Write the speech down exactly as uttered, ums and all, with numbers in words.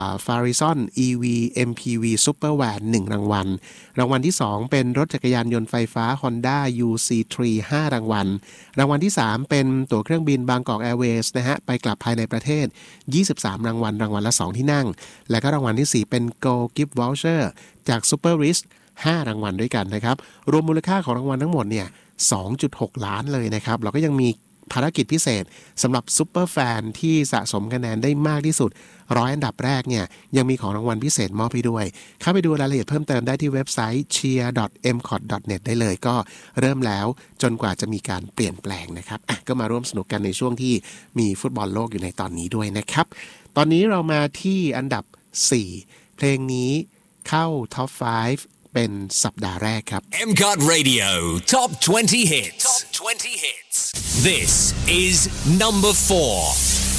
Farizon อี วี เอ็ม พี วี Super Van หนึ่งรางวัลรางวัลที่สองเป็นรถจักรยานยนต์ไฟฟ้า Honda ยู ซี ทรี ห้ารางวัลรางวัลที่สามเป็นตั๋วเครื่องบิน Bangkok Airways นะฮะไปกลับภายในประเทศยี่สิบสามรางวัลรางวัลละสองที่นั่งและก็รางวัลที่สี่เป็น Go Gift Voucher จาก Super Rich ห้ารางวัลด้วยกันนะครับรวมมูลค่าของรางวัลทั้งหมดเนี่ย สองจุดหก ล้านเลยนะครับเราก็ยังมีภารกิจพิเศษสำหรับซุปเปอร์แฟนที่สะสมคะแนนได้มากที่สุดร้อยอันดับแรกเนี่ยยังมีของรางวัลพิเศษมอบให้ด้วยเข้าไปดูรายละเอียดเพิ่มเติมได้ที่เว็บไซต์ เชียร์ ดอท เอ็ม คอท ดอท เน็ต ได้เลยก็เริ่มแล้วจนกว่าจะมีการเปลี่ยนแปลงนะครับอ่ะก็มาร่วมสนุกกันในช่วงที่มีฟุตบอลโลกอยู่ในตอนนี้ด้วยนะครับตอนนี้เรามาที่อันดับสี่เพลงนี้เข้าท็อปห้าเป็นสัปดาห์แรกครับเอ็ม ซี โอ ที Radio Top twenty Hits Top twenty Hits This is number four